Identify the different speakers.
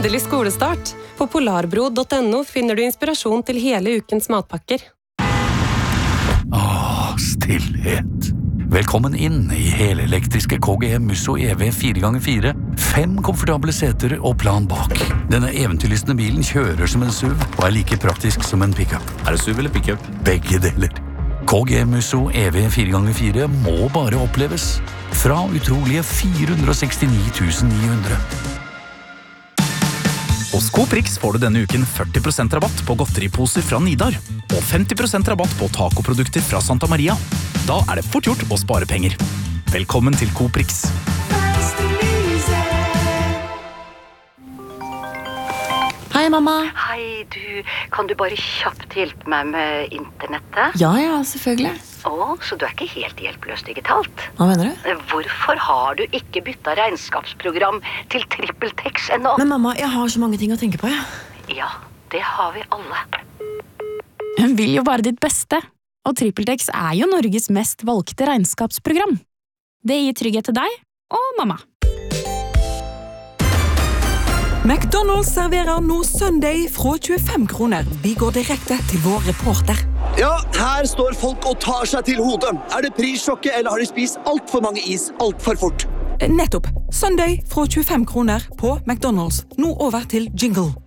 Speaker 1: Endelig skolestart. På polarbro.no finner du inspirasjon til hele ukens matpakker.
Speaker 2: Stillhet. Velkommen inn i helelektriske KGM Musso EV 4x4. 5 komfortable seter og plan bak. Denne eventyrlystne bilen kjører som en SUV og er like praktisk som en pickup.
Speaker 3: Det SUV eller pickup?
Speaker 2: Begge deler. KGM Musso EV 4x4 må bare oppleves. Fra utrolige 469 900.
Speaker 4: Hos Coprix får du denne uken 40% rabatt på godteriposer fra Nidar og 50% rabatt på tacoprodukter fra Santa Maria. Da det fort gjort å spare penger. Velkommen til Coprix.
Speaker 5: Hei, mamma.
Speaker 6: Hei, kan du bare kjapt hjelpe meg med internettet?
Speaker 5: Ja, selvfølgelig.
Speaker 6: Så du ikke helt hjelpeløs digitalt?
Speaker 5: Hva mener du?
Speaker 6: Hvorfor har du ikke byttet regnskapsprogram til TrippelTex ennå?
Speaker 5: Men mamma, jeg har så mange ting å tenke på,
Speaker 6: Ja, det har vi alle.
Speaker 7: Hun vil jo bare ditt beste, og TrippelTex jo Norges mest valgte regnskapsprogram. Det gir trygghet til deg og mamma.
Speaker 8: McDonald's serverer nå Sunday fra 25 kroner. Vi går direkte til vår reporter.
Speaker 9: Ja, her står folk og tar seg til hodet. Det prissjokket, eller har de spist alt for mange is alt for fort?
Speaker 8: Nettopp. Sunday fra 25 kroner på McDonald's. Nå over til jingle.